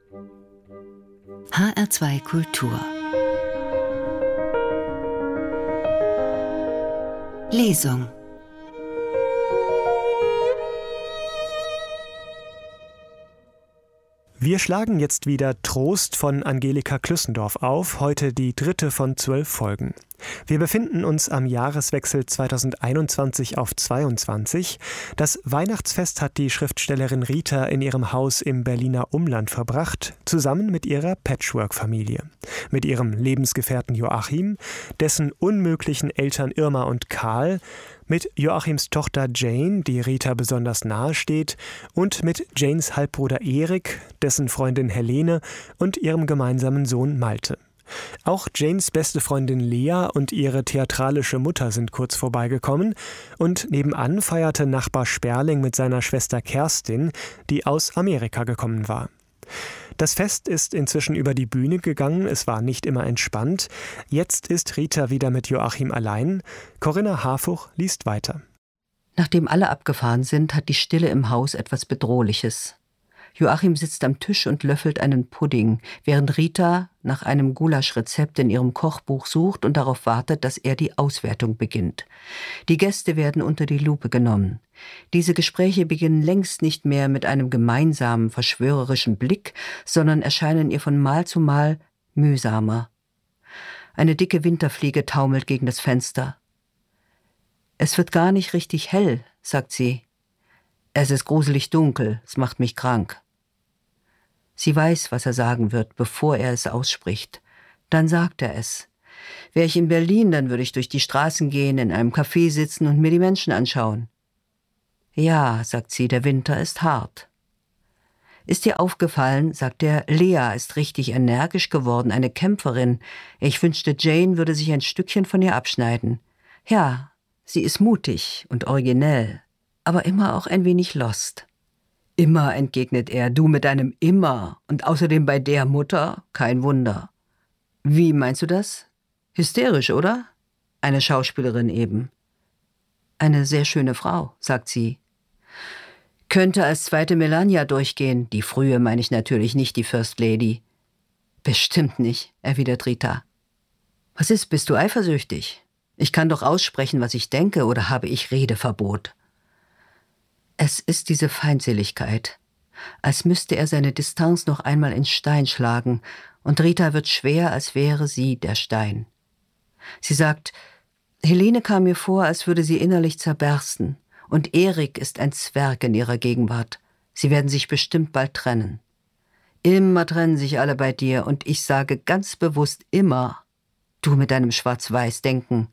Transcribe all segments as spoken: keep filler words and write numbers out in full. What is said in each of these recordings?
H R zwei Kultur Lesung. Wir schlagen jetzt wieder Trost von Angelika Klüssendorf auf, heute die dritte von zwölf Folgen. Wir befinden uns am Jahreswechsel zweitausendeinundzwanzig auf zweiundzwanzig. Das Weihnachtsfest hat die Schriftstellerin Rita in ihrem Haus im Berliner Umland verbracht, zusammen mit ihrer Patchwork-Familie. Mit ihrem Lebensgefährten Joachim, dessen unmöglichen Eltern Irma und Karl, mit Joachims Tochter Jane, die Rita besonders nahe steht, und mit Janes Halbbruder Erik, dessen Freundin Helene und ihrem gemeinsamen Sohn Malte. Auch Janes beste Freundin Lea und ihre theatralische Mutter sind kurz vorbeigekommen und nebenan feierte Nachbar Sperling mit seiner Schwester Kerstin, die aus Amerika gekommen war. Das Fest ist inzwischen über die Bühne gegangen, es war nicht immer entspannt. Jetzt ist Rita wieder mit Joachim allein. Corinna Harfuch liest weiter. Nachdem alle abgefahren sind, hat die Stille im Haus etwas Bedrohliches. Joachim sitzt am Tisch und löffelt einen Pudding, während Rita nach einem Gulaschrezept in ihrem Kochbuch sucht und darauf wartet, dass er die Auswertung beginnt. Die Gäste werden unter die Lupe genommen. Diese Gespräche beginnen längst nicht mehr mit einem gemeinsamen, verschwörerischen Blick, sondern erscheinen ihr von Mal zu Mal mühsamer. Eine dicke Winterfliege taumelt gegen das Fenster. »Es wird gar nicht richtig hell«, sagt sie. »Es ist gruselig dunkel, es macht mich krank.« Sie weiß, was er sagen wird, bevor er es ausspricht. Dann sagt er es. Wäre ich in Berlin, dann würde ich durch die Straßen gehen, in einem Café sitzen und mir die Menschen anschauen. »Ja«, sagt sie, »der Winter ist hart.« »Ist dir aufgefallen«, sagt er, »Lea ist richtig energisch geworden, eine Kämpferin. Ich wünschte, Jane würde sich ein Stückchen von ihr abschneiden. Ja, sie ist mutig und originell, aber immer auch ein wenig lost.« »Immer«, entgegnet er, »du mit deinem Immer und außerdem bei der Mutter, kein Wunder.« »Wie meinst du das? Hysterisch, oder?« »Eine Schauspielerin eben.« »Eine sehr schöne Frau«, sagt sie. »Könnte als zweite Melania durchgehen. Die frühe meine ich natürlich, nicht die First Lady.« »Bestimmt nicht«, erwidert Rita. »Was ist, bist du eifersüchtig? Ich kann doch aussprechen, was ich denke, oder habe ich Redeverbot?« Es ist diese Feindseligkeit, als müsste er seine Distanz noch einmal in Stein schlagen, und Rita wird schwer, als wäre sie der Stein. Sie sagt, Helene kam mir vor, als würde sie innerlich zerbersten, und Erik ist ein Zwerg in ihrer Gegenwart. Sie werden sich bestimmt bald trennen. Immer trennen sich alle bei dir, und ich sage ganz bewusst immer, du mit deinem Schwarz-Weiß-Denken.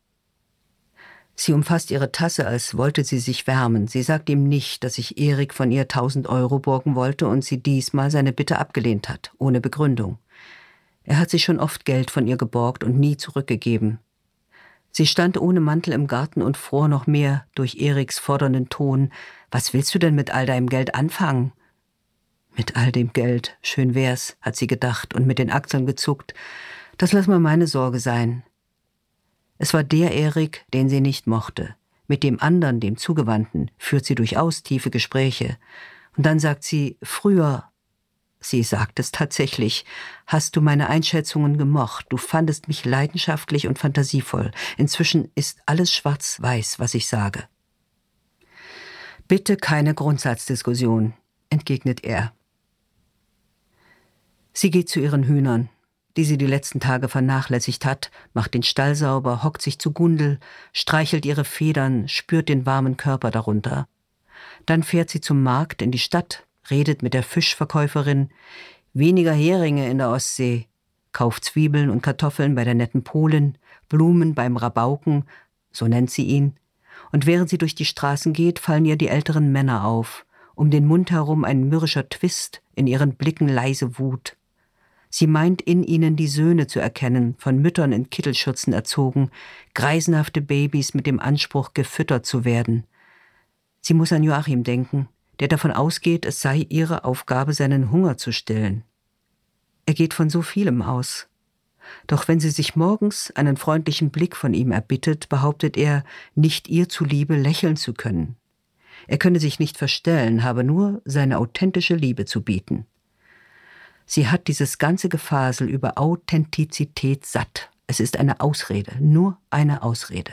Sie umfasst ihre Tasse, als wollte sie sich wärmen. Sie sagt ihm nicht, dass sich Erik von ihr tausend Euro borgen wollte und sie diesmal seine Bitte abgelehnt hat, ohne Begründung. Er hat sich schon oft Geld von ihr geborgt und nie zurückgegeben. Sie stand ohne Mantel im Garten und fror noch mehr durch Eriks fordernden Ton. »Was willst du denn mit all deinem Geld anfangen?« »Mit all dem Geld, schön wär's«, hat sie gedacht und mit den Achseln gezuckt. »Das lass mal meine Sorge sein.« Es war der Erik, den sie nicht mochte. Mit dem anderen, dem Zugewandten, führt sie durchaus tiefe Gespräche. Und dann sagt sie, früher, sie sagt es tatsächlich, hast du meine Einschätzungen gemocht. Du fandest mich leidenschaftlich und fantasievoll. Inzwischen ist alles schwarz-weiß, was ich sage. Bitte keine Grundsatzdiskussion, entgegnet er. Sie geht zu ihren Hühnern, die sie die letzten Tage vernachlässigt hat, macht den Stall sauber, hockt sich zu Gundel, streichelt ihre Federn, spürt den warmen Körper darunter. Dann fährt sie zum Markt in die Stadt, redet mit der Fischverkäuferin, weniger Heringe in der Ostsee, kauft Zwiebeln und Kartoffeln bei der netten Polin, Blumen beim Rabauken, so nennt sie ihn, und während sie durch die Straßen geht, fallen ihr die älteren Männer auf, um den Mund herum ein mürrischer Twist, in ihren Blicken leise Wut. Sie meint in ihnen die Söhne zu erkennen, von Müttern in Kittelschürzen erzogen, greisenhafte Babys mit dem Anspruch, gefüttert zu werden. Sie muss an Joachim denken, der davon ausgeht, es sei ihre Aufgabe, seinen Hunger zu stillen. Er geht von so vielem aus. Doch wenn sie sich morgens einen freundlichen Blick von ihm erbittet, behauptet er, nicht ihr zuliebe lächeln zu können. Er könne sich nicht verstellen, habe nur seine authentische Liebe zu bieten. Sie hat dieses ganze Gefasel über Authentizität satt. Es ist eine Ausrede, nur eine Ausrede.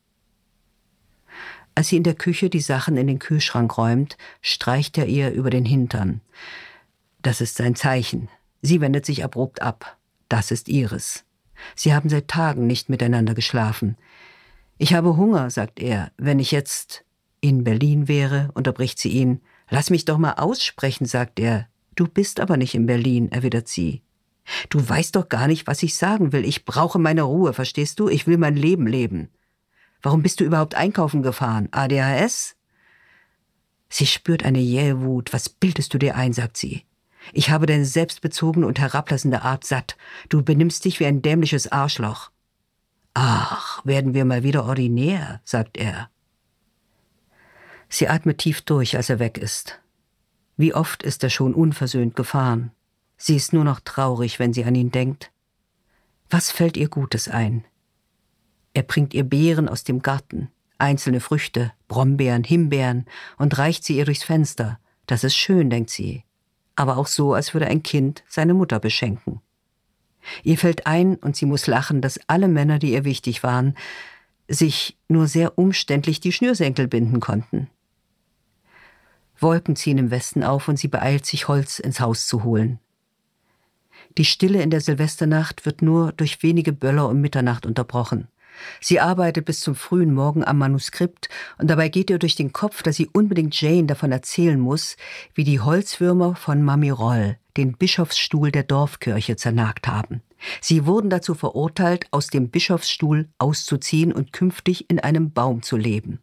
Als sie in der Küche die Sachen in den Kühlschrank räumt, streicht er ihr über den Hintern. Das ist sein Zeichen. Sie wendet sich abrupt ab. Das ist ihres. Sie haben seit Tagen nicht miteinander geschlafen. »Ich habe Hunger«, sagt er. »Wenn ich jetzt in Berlin wäre«, unterbricht sie ihn. »Lass mich doch mal aussprechen«, sagt er. »Du bist aber nicht in Berlin«, erwidert sie. »Du weißt doch gar nicht, was ich sagen will. Ich brauche meine Ruhe, verstehst du? Ich will mein Leben leben. Warum bist du überhaupt einkaufen gefahren? A D H S?« Sie spürt eine jähe Wut. »Was bildest du dir ein«, sagt sie. »Ich habe deine selbstbezogene und herablassende Art satt. Du benimmst dich wie ein dämliches Arschloch.« »Ach, werden wir mal wieder ordinär«, sagt er. Sie atmet tief durch, als er weg ist. Wie oft ist er schon unversöhnt gefahren. Sie ist nur noch traurig, wenn sie an ihn denkt. Was fällt ihr Gutes ein? Er bringt ihr Beeren aus dem Garten, einzelne Früchte, Brombeeren, Himbeeren und reicht sie ihr durchs Fenster. Das ist schön, denkt sie, aber auch so, als würde ein Kind seine Mutter beschenken. Ihr fällt ein, und sie muss lachen, dass alle Männer, die ihr wichtig waren, sich nur sehr umständlich die Schnürsenkel binden konnten. Wolken ziehen im Westen auf und sie beeilt sich, Holz ins Haus zu holen. Die Stille in der Silvesternacht wird nur durch wenige Böller um Mitternacht unterbrochen. Sie arbeitet bis zum frühen Morgen am Manuskript und dabei geht ihr durch den Kopf, dass sie unbedingt Jane davon erzählen muss, wie die Holzwürmer von Mami Roll den Bischofsstuhl der Dorfkirche zernagt haben. Sie wurden dazu verurteilt, aus dem Bischofsstuhl auszuziehen und künftig in einem Baum zu leben.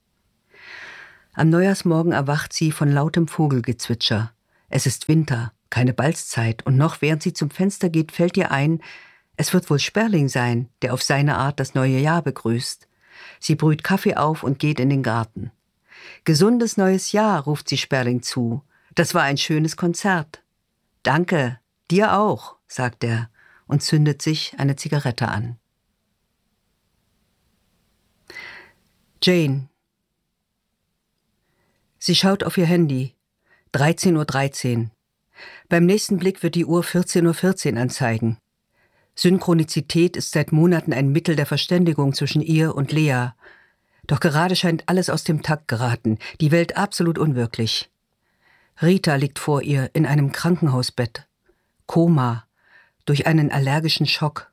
Am Neujahrsmorgen erwacht sie von lautem Vogelgezwitscher. Es ist Winter, keine Balzzeit, und noch während sie zum Fenster geht, fällt ihr ein, es wird wohl Sperling sein, der auf seine Art das neue Jahr begrüßt. Sie brüht Kaffee auf und geht in den Garten. »Gesundes neues Jahr«, ruft sie Sperling zu. »Das war ein schönes Konzert.« »Danke, dir auch«, sagt er und zündet sich eine Zigarette an. Jane. Sie schaut auf ihr Handy. dreizehn Uhr dreizehn. Beim nächsten Blick wird die Uhr vierzehn Uhr vierzehn anzeigen. Synchronizität ist seit Monaten ein Mittel der Verständigung zwischen ihr und Lea. Doch gerade scheint alles aus dem Takt geraten, die Welt absolut unwirklich. Rita liegt vor ihr in einem Krankenhausbett. Koma, durch einen allergischen Schock.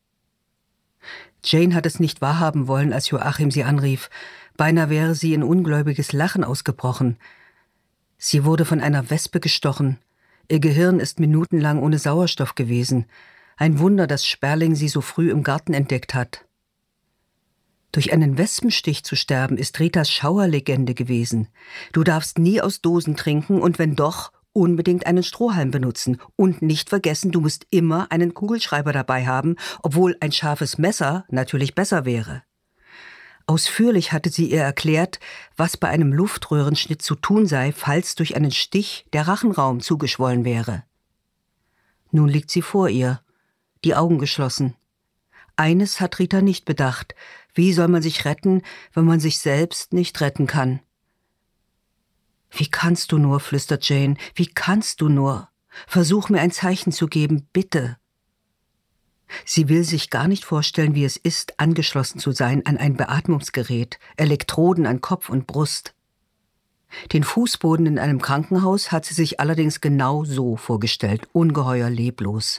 Jane hat es nicht wahrhaben wollen, als Joachim sie anrief. Beinahe wäre sie in ungläubiges Lachen ausgebrochen. Sie wurde von einer Wespe gestochen. Ihr Gehirn ist minutenlang ohne Sauerstoff gewesen. Ein Wunder, dass Sperling sie so früh im Garten entdeckt hat. Durch einen Wespenstich zu sterben, ist Ritas Schauerlegende gewesen. Du darfst nie aus Dosen trinken und wenn doch, unbedingt einen Strohhalm benutzen. Und nicht vergessen, du musst immer einen Kugelschreiber dabei haben, obwohl ein scharfes Messer natürlich besser wäre. Ausführlich hatte sie ihr erklärt, was bei einem Luftröhrenschnitt zu tun sei, falls durch einen Stich der Rachenraum zugeschwollen wäre. Nun liegt sie vor ihr, die Augen geschlossen. Eines hat Rita nicht bedacht: Wie soll man sich retten, wenn man sich selbst nicht retten kann? »Wie kannst du nur«, flüstert Jane, »wie kannst du nur? Versuch mir ein Zeichen zu geben, bitte.« Sie will sich gar nicht vorstellen, wie es ist, angeschlossen zu sein an ein Beatmungsgerät, Elektroden an Kopf und Brust. Den Fußboden in einem Krankenhaus hat sie sich allerdings genau so vorgestellt, ungeheuer leblos.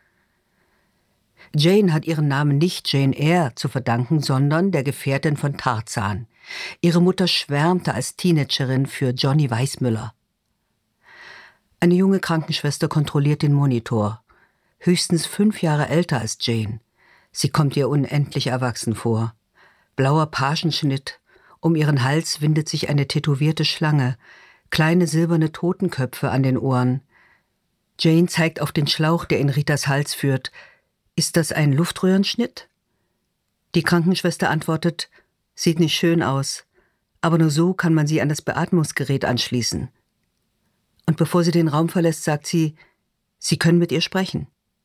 Jane hat ihren Namen nicht Jane Eyre zu verdanken, sondern der Gefährtin von Tarzan. Ihre Mutter schwärmte als Teenagerin für Johnny Weissmuller. Eine junge Krankenschwester kontrolliert den Monitor. Höchstens fünf Jahre älter als Jane. Sie kommt ihr unendlich erwachsen vor. Blauer Pagenschnitt, um ihren Hals windet sich eine tätowierte Schlange, kleine silberne Totenköpfe an den Ohren. Jane zeigt auf den Schlauch, der in Ritas Hals führt. Ist das ein Luftröhrenschnitt? Die Krankenschwester antwortet: Sieht nicht schön aus, aber nur so kann man sie an das Beatmungsgerät anschließen. Und bevor sie den Raum verlässt, sagt sie, Sie können mit ihr sprechen.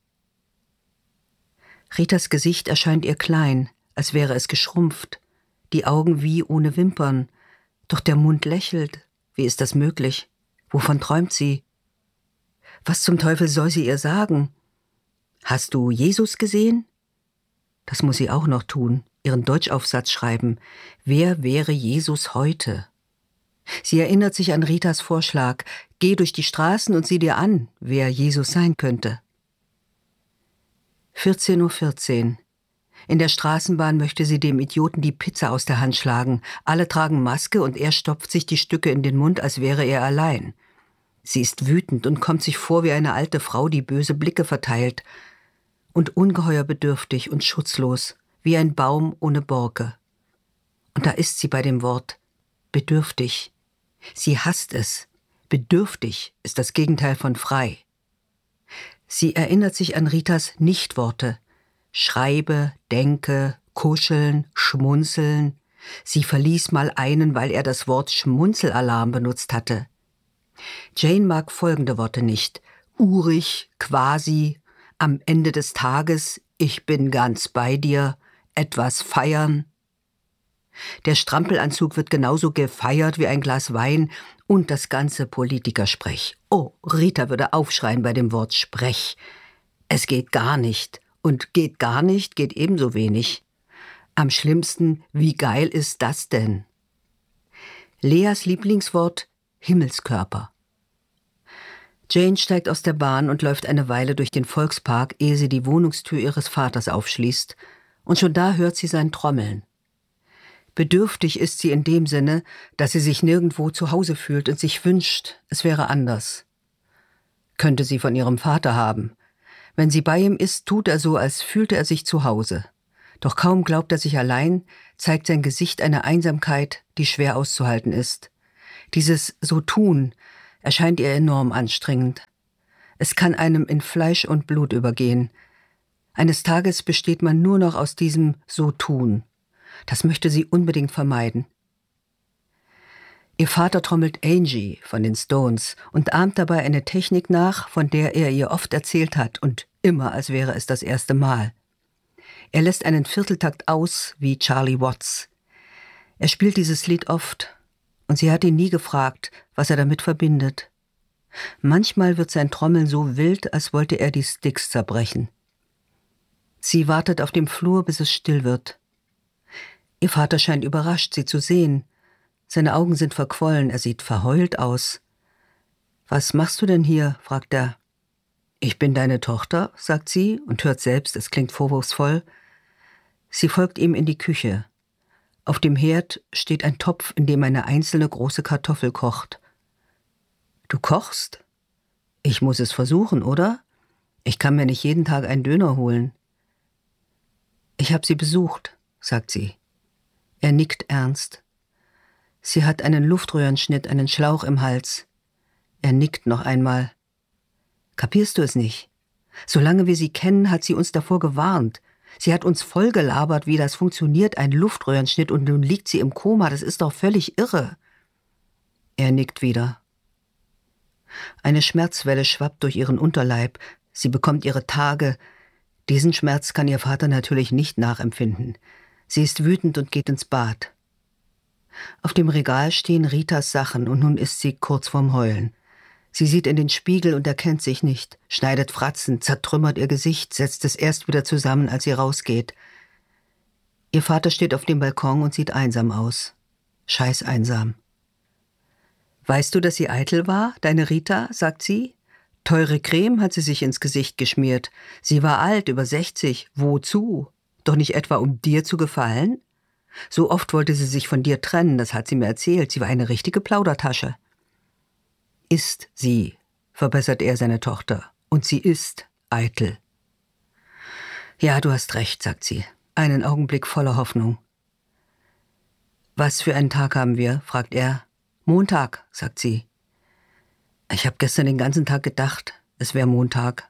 Ritas Gesicht erscheint ihr klein, als wäre es geschrumpft, die Augen wie ohne Wimpern, doch der Mund lächelt. Wie ist das möglich? Wovon träumt sie? Was zum Teufel soll sie ihr sagen? Hast du Jesus gesehen? Das muss sie auch noch tun, ihren Deutschaufsatz schreiben. Wer wäre Jesus heute? Sie erinnert sich an Ritas Vorschlag. Geh durch die Straßen und sieh dir an, wer Jesus sein könnte. vierzehn Uhr vierzehn. In der Straßenbahn möchte sie dem Idioten die Pizza aus der Hand schlagen. Alle tragen Maske und er stopft sich die Stücke in den Mund, als wäre er allein. Sie ist wütend und kommt sich vor wie eine alte Frau, die böse Blicke verteilt. Und ungeheuer bedürftig und schutzlos, wie ein Baum ohne Borke. Und da ist sie bei dem Wort bedürftig. Sie hasst es. Bedürftig ist das Gegenteil von frei. Sie erinnert sich an Ritas Nichtworte. Schreibe, denke, kuscheln, schmunzeln. Sie verließ mal einen, weil er das Wort Schmunzelalarm benutzt hatte. Jane mag folgende Worte nicht. Urig, quasi, am Ende des Tages, ich bin ganz bei dir, etwas feiern. Der Strampelanzug wird genauso gefeiert wie ein Glas Wein und das ganze Politikersprech. Oh, Rita würde aufschreien bei dem Wort Sprech. Es geht gar nicht. Und geht gar nicht, geht ebenso wenig. Am schlimmsten, wie geil ist das denn? Leas Lieblingswort, Himmelskörper. Jane steigt aus der Bahn und läuft eine Weile durch den Volkspark, ehe sie die Wohnungstür ihres Vaters aufschließt. Und schon da hört sie sein Trommeln. Bedürftig ist sie in dem Sinne, dass sie sich nirgendwo zu Hause fühlt und sich wünscht, es wäre anders. Könnte sie von ihrem Vater haben. Wenn sie bei ihm ist, tut er so, als fühlte er sich zu Hause. Doch kaum glaubt er sich allein, zeigt sein Gesicht eine Einsamkeit, die schwer auszuhalten ist. Dieses So-Tun erscheint ihr enorm anstrengend. Es kann einem in Fleisch und Blut übergehen. Eines Tages besteht man nur noch aus diesem So-Tun. Das möchte sie unbedingt vermeiden. Ihr Vater trommelt Angie von den Stones und ahmt dabei eine Technik nach, von der er ihr oft erzählt hat und immer, als wäre es das erste Mal. Er lässt einen Vierteltakt aus wie Charlie Watts. Er spielt dieses Lied oft und sie hat ihn nie gefragt, was er damit verbindet. Manchmal wird sein Trommeln so wild, als wollte er die Sticks zerbrechen. Sie wartet auf dem Flur, bis es still wird. Ihr Vater scheint überrascht, sie zu sehen. Seine Augen sind verquollen, er sieht verheult aus. »Was machst du denn hier?« fragt er. »Ich bin deine Tochter«, sagt sie und hört selbst, es klingt vorwurfsvoll. Sie folgt ihm in die Küche. Auf dem Herd steht ein Topf, in dem eine einzelne große Kartoffel kocht. »Du kochst?« »Ich muss es versuchen, oder? Ich kann mir nicht jeden Tag einen Döner holen.« »Ich habe sie besucht«, sagt sie. Er nickt ernst. Sie hat einen Luftröhrenschnitt, einen Schlauch im Hals. Er nickt noch einmal. Kapierst du es nicht? Solange wir sie kennen, hat sie uns davor gewarnt. Sie hat uns vollgelabert, wie das funktioniert, ein Luftröhrenschnitt, und nun liegt sie im Koma. Das ist doch völlig irre. Er nickt wieder. Eine Schmerzwelle schwappt durch ihren Unterleib. Sie bekommt ihre Tage. Diesen Schmerz kann ihr Vater natürlich nicht nachempfinden. Sie ist wütend und geht ins Bad. Auf dem Regal stehen Ritas Sachen und nun ist sie kurz vorm Heulen. Sie sieht in den Spiegel und erkennt sich nicht, schneidet Fratzen, zertrümmert ihr Gesicht, setzt es erst wieder zusammen, als sie rausgeht. Ihr Vater steht auf dem Balkon und sieht einsam aus. Scheiß einsam. »Weißt du, dass sie eitel war, deine Rita?« sagt sie. »Teure Creme hat sie sich ins Gesicht geschmiert. Sie war alt, über sechzig. Wozu? Doch nicht etwa, um dir zu gefallen? So oft wollte sie sich von dir trennen, das hat sie mir erzählt. Sie war eine richtige Plaudertasche.« »Ist sie«, verbessert er seine Tochter. »Und sie ist eitel.« »Ja, du hast recht«, sagt sie. Einen Augenblick voller Hoffnung. »Was für einen Tag haben wir?« fragt er. »Montag«, sagt sie. »Ich habe gestern den ganzen Tag gedacht, es wäre Montag.«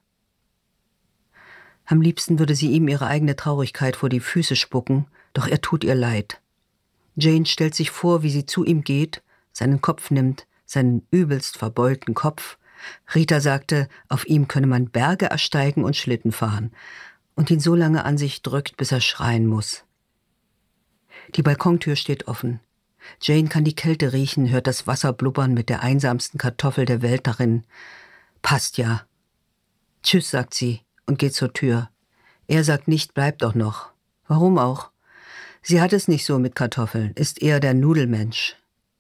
Am liebsten würde sie ihm ihre eigene Traurigkeit vor die Füße spucken, doch er tut ihr leid. Jane stellt sich vor, wie sie zu ihm geht, seinen Kopf nimmt, seinen übelst verbeulten Kopf. Rita sagte, auf ihm könne man Berge ersteigen und Schlitten fahren und ihn so lange an sich drückt, bis er schreien muss. Die Balkontür steht offen. Jane kann die Kälte riechen, hört das Wasser blubbern mit der einsamsten Kartoffel der Welt darin. Passt ja, Tschüss, sagt sie und geht zur Tür. Er sagt nicht, bleib doch noch. Warum auch? Sie hat es nicht so mit Kartoffeln, ist eher der Nudelmensch.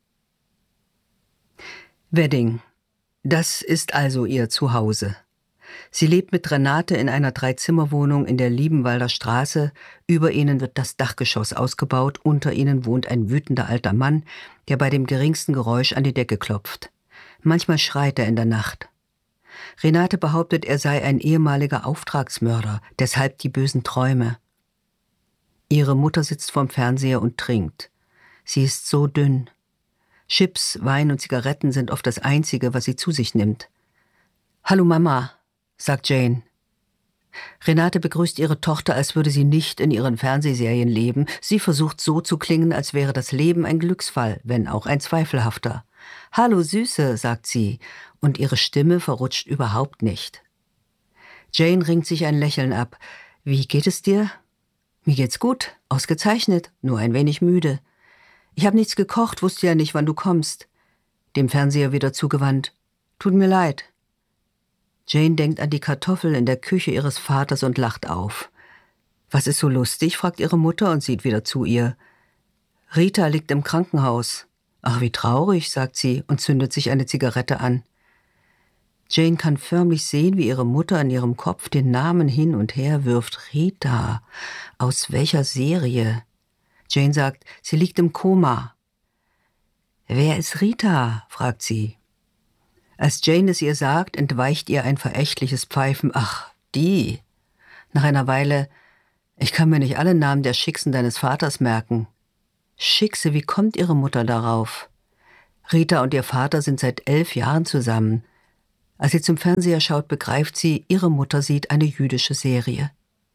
Wedding. Das ist also ihr Zuhause. Sie lebt mit Renate in einer Dreizimmerwohnung in der Liebenwalder Straße. Über ihnen wird das Dachgeschoss ausgebaut. Unter ihnen wohnt ein wütender alter Mann, der bei dem geringsten Geräusch an die Decke klopft. Manchmal schreit er in der Nacht. Renate behauptet, er sei ein ehemaliger Auftragsmörder, deshalb die bösen Träume. Ihre Mutter sitzt vorm Fernseher und trinkt. Sie ist so dünn. Chips, Wein und Zigaretten sind oft das Einzige, was sie zu sich nimmt. »Hallo Mama«, sagt Jane. Renate begrüßt ihre Tochter, als würde sie nicht in ihren Fernsehserien leben. Sie versucht so zu klingen, als wäre das Leben ein Glücksfall, wenn auch ein zweifelhafter. »Hallo Süße«, sagt sie, und ihre Stimme verrutscht überhaupt nicht. Jane ringt sich ein Lächeln ab. »Wie geht es dir?« »Mir geht's gut, ausgezeichnet, nur ein wenig müde. Ich habe nichts gekocht, wusste ja nicht, wann du kommst.« Dem Fernseher wieder zugewandt. »Tut mir leid.« Jane denkt an die Kartoffeln in der Küche ihres Vaters und lacht auf. »Was ist so lustig?« fragt ihre Mutter und sieht wieder zu ihr. »Rita liegt im Krankenhaus.« »Ach, wie traurig«, sagt sie und zündet sich eine Zigarette an. Jane kann förmlich sehen, wie ihre Mutter in ihrem Kopf den Namen hin und her wirft. Rita. Aus welcher Serie? Jane sagt, sie liegt im Koma. »Wer ist Rita?« fragt sie. Als Jane es ihr sagt, entweicht ihr ein verächtliches Pfeifen. »Ach, die!« Nach einer Weile, »Ich kann mir nicht alle Namen der Schicksen deines Vaters merken.« »Schickse, wie kommt ihre Mutter darauf?« Rita und ihr Vater sind seit elf Jahren zusammen. Als sie zum Fernseher schaut, begreift sie, ihre Mutter sieht eine jüdische Serie.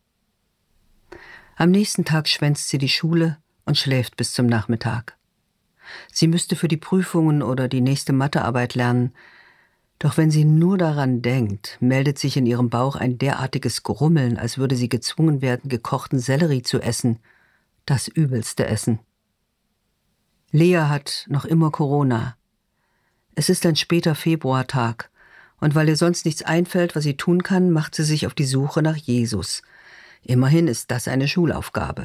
Am nächsten Tag schwänzt sie die Schule und schläft bis zum Nachmittag. Sie müsste für die Prüfungen oder die nächste Mathearbeit lernen. Doch wenn sie nur daran denkt, meldet sich in ihrem Bauch ein derartiges Grummeln, als würde sie gezwungen werden, gekochten Sellerie zu essen. Das übelste Essen. Lea hat noch immer Corona. Es ist ein später Februartag. Und weil ihr sonst nichts einfällt, was sie tun kann, macht sie sich auf die Suche nach Jesus. Immerhin ist das eine Schulaufgabe.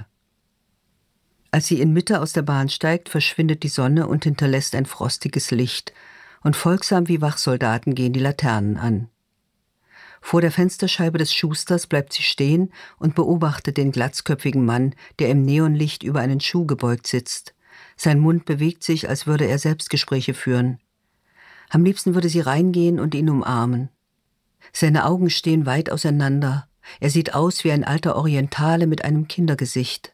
Als sie in Mitte aus der Bahn steigt, verschwindet die Sonne und hinterlässt ein frostiges Licht. Und folgsam wie Wachsoldaten gehen die Laternen an. Vor der Fensterscheibe des Schusters bleibt sie stehen und beobachtet den glatzköpfigen Mann, der im Neonlicht über einen Schuh gebeugt sitzt. Sein Mund bewegt sich, als würde er Selbstgespräche führen. Am liebsten würde sie reingehen und ihn umarmen. Seine Augen stehen weit auseinander. Er sieht aus wie ein alter Orientale mit einem Kindergesicht.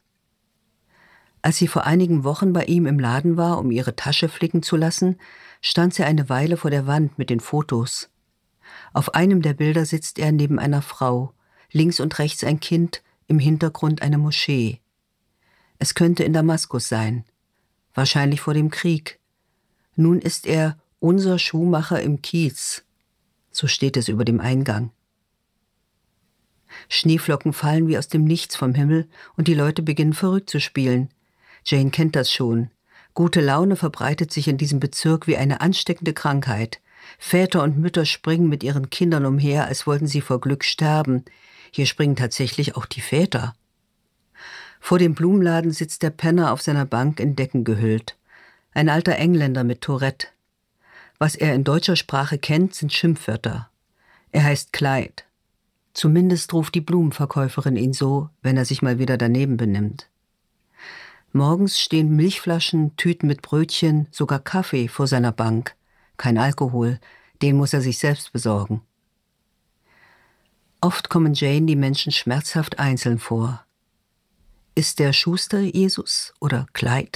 Als sie vor einigen Wochen bei ihm im Laden war, um ihre Tasche flicken zu lassen, stand sie eine Weile vor der Wand mit den Fotos. Auf einem der Bilder sitzt er neben einer Frau, links und rechts ein Kind, im Hintergrund eine Moschee. Es könnte in Damaskus sein, wahrscheinlich vor dem Krieg. Nun ist er unser Schuhmacher im Kiez, so steht es über dem Eingang. Schneeflocken fallen wie aus dem Nichts vom Himmel und die Leute beginnen verrückt zu spielen. Jane kennt das schon. Gute Laune verbreitet sich in diesem Bezirk wie eine ansteckende Krankheit. Väter und Mütter springen mit ihren Kindern umher, als wollten sie vor Glück sterben. Hier springen tatsächlich auch die Väter. Vor dem Blumenladen sitzt der Penner auf seiner Bank in Decken gehüllt. Ein alter Engländer mit Tourette. Was er in deutscher Sprache kennt, sind Schimpfwörter. Er heißt Clyde. Zumindest ruft die Blumenverkäuferin ihn so, wenn er sich mal wieder daneben benimmt. Morgens stehen Milchflaschen, Tüten mit Brötchen, sogar Kaffee vor seiner Bank. Kein Alkohol, den muss er sich selbst besorgen. Oft kommen Jane die Menschen schmerzhaft einzeln vor. Ist der Schuster Jesus oder Clyde?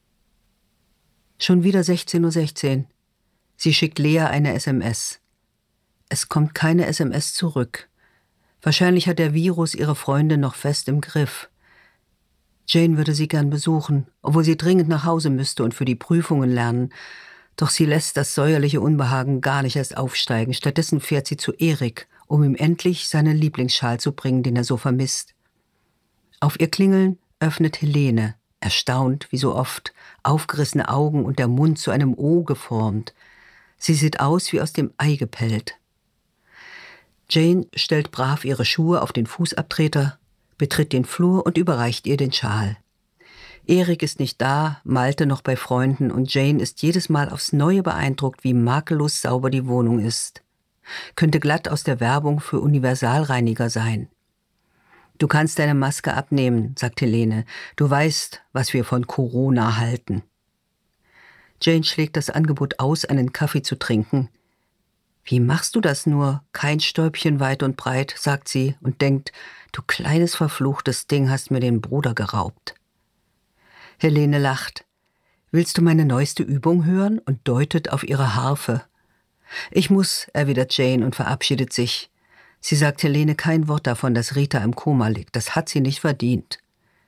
Schon wieder sechzehn Uhr sechzehn. Sie schickt Lea eine S M S. Es kommt keine S M S zurück. Wahrscheinlich hat der Virus ihre Freundin noch fest im Griff. Jane würde sie gern besuchen, obwohl sie dringend nach Hause müsste und für die Prüfungen lernen. Doch sie lässt das säuerliche Unbehagen gar nicht erst aufsteigen. Stattdessen fährt sie zu Erik, um ihm endlich seinen Lieblingsschal zu bringen, den er so vermisst. Auf ihr Klingeln öffnet Helene, erstaunt wie so oft, aufgerissene Augen und der Mund zu einem O geformt. Sie sieht aus wie aus dem Ei gepellt. Jane stellt brav ihre Schuhe auf den Fußabtreter, betritt den Flur und überreicht ihr den Schal. Erik ist nicht da, Malte noch bei Freunden und Jane ist jedes Mal aufs Neue beeindruckt, wie makellos sauber die Wohnung ist. Könnte glatt aus der Werbung für Universalreiniger sein. »Du kannst deine Maske abnehmen«, sagt Helene. »Du weißt, was wir von Corona halten.« Jane schlägt das Angebot aus, einen Kaffee zu trinken. »Wie machst du das nur? Kein Stäubchen weit und breit«, sagt sie und denkt, »du kleines verfluchtes Ding hast mir den Bruder geraubt.« Helene lacht. »Willst du meine neueste Übung hören?« und deutet auf ihre Harfe. »Ich muss«, erwidert Jane und verabschiedet sich. Sie sagt Helene kein Wort davon, dass Rita im Koma liegt. Das hat sie nicht verdient.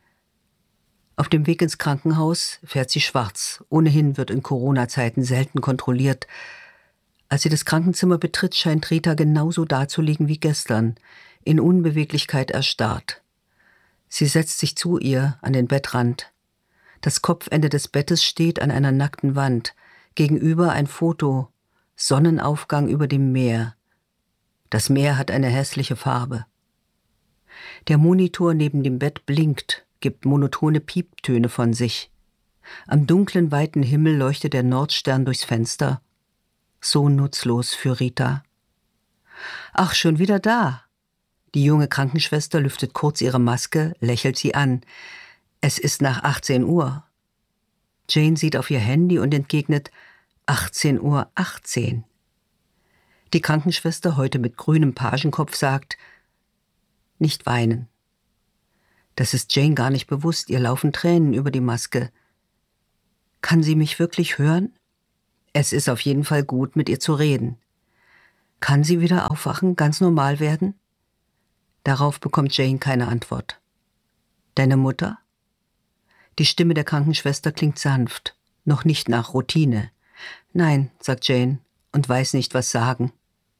Auf dem Weg ins Krankenhaus fährt sie schwarz. Ohnehin wird in Corona-Zeiten selten kontrolliert. Als sie das Krankenzimmer betritt, scheint Rita genauso dazuliegen wie gestern, in Unbeweglichkeit erstarrt. Sie setzt sich zu ihr an den Bettrand. Das Kopfende des Bettes steht an einer nackten Wand. Gegenüber ein Foto. Sonnenaufgang über dem Meer. Das Meer hat eine hässliche Farbe. Der Monitor neben dem Bett blinkt, gibt monotone Pieptöne von sich. Am dunklen, weiten Himmel leuchtet der Nordstern durchs Fenster. So nutzlos für Rita. »Ach, schon wieder da!« Die junge Krankenschwester lüftet kurz ihre Maske, lächelt sie an. »Es ist nach achtzehn Uhr. Jane sieht auf ihr Handy und entgegnet, achtzehn Uhr achtzehn. Die Krankenschwester, heute mit grünem Pagenkopf, sagt, »Nicht weinen.« Das ist Jane gar nicht bewusst, ihr laufen Tränen über die Maske. »Kann sie mich wirklich hören? Es ist auf jeden Fall gut, mit ihr zu reden. Kann sie wieder aufwachen, ganz normal werden?« Darauf bekommt Jane keine Antwort. »Deine Mutter?« Die Stimme der Krankenschwester klingt sanft, noch nicht nach Routine. »Nein«, sagt Jane und weiß nicht, was sagen.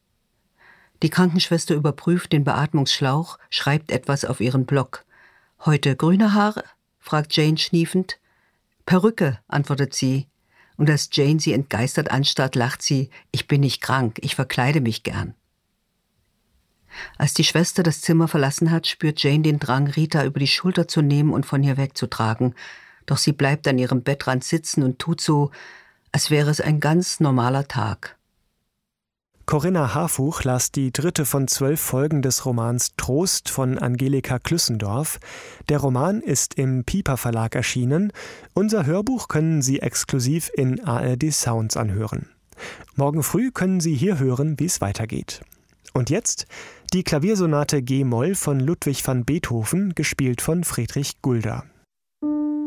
Die Krankenschwester überprüft den Beatmungsschlauch, schreibt etwas auf ihren Block. »Heute grüne Haare?« fragt Jane schniefend. »Perücke«, antwortet sie. Und als Jane sie entgeistert anstarrt, lacht sie, »Ich bin nicht krank, ich verkleide mich gern.« Als die Schwester das Zimmer verlassen hat, spürt Jane den Drang, Rita über die Schulter zu nehmen und von ihr wegzutragen. Doch sie bleibt an ihrem Bettrand sitzen und tut so, als wäre es ein ganz normaler Tag. Corinna Harfuch las die dritte von zwölf Folgen des Romans Trost von Angelika Klüssendorf. Der Roman ist im Piper Verlag erschienen. Unser Hörbuch können Sie exklusiv in A R D Sounds anhören. Morgen früh können Sie hier hören, wie es weitergeht. Und jetzt die Klaviersonate G-Moll von Ludwig van Beethoven, gespielt von Friedrich Gulda.